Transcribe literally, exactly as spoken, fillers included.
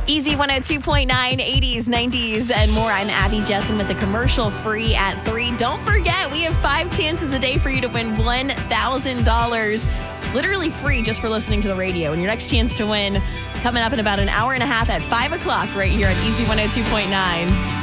Easy one oh two point nine, eighties, nineties, and more. I'm Abby Jessen with the commercial free at three. Don't forget, we have five chances a day for you to win one thousand dollars. Literally free just for listening to the radio. And your next chance to win coming up in about an hour and a half at five o'clock right here at Easy one oh two point nine.